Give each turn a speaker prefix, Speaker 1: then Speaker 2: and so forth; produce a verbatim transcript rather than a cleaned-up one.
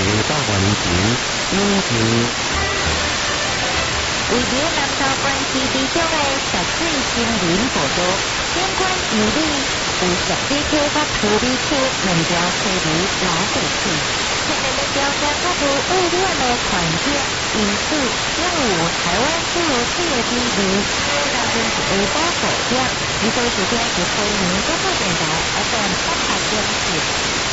Speaker 1: 到原情，友情。位于南投关西地中的石水森林步道，景观优美，有石水区甲土地区两条溪流拉地起，天然的条件甲无污染的环境，因此拥有台湾最有水的地位，当然是为保护者。以上是天是推名广播电台 F M 三百点四。